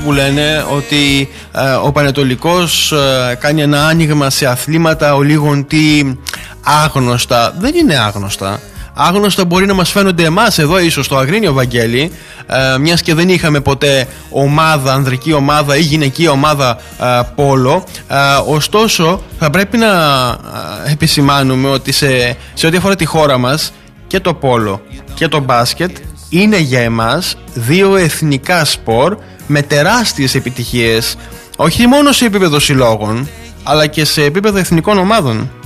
που λένε ότι ο Πανετολικός κάνει ένα άνοιγμα σε αθλήματα ολίγων τι άγνωστα. Δεν είναι άγνωστα. Άγνωστα μπορεί να μας φαίνονται εμάς εδώ ίσως στο Αγρίνιο, Βαγγέλη, μιας και δεν είχαμε ποτέ ομάδα, ανδρική ομάδα ή γυναική ομάδα πόλο. Ωστόσο θα πρέπει να επισημάνουμε ότι σε ό,τι αφορά τη χώρα μας, και το πόλο και το μπάσκετ είναι για εμάς δύο εθνικά σπορ με τεράστιες επιτυχίες, όχι μόνο σε επίπεδο συλλόγων αλλά και σε επίπεδο εθνικών ομάδων.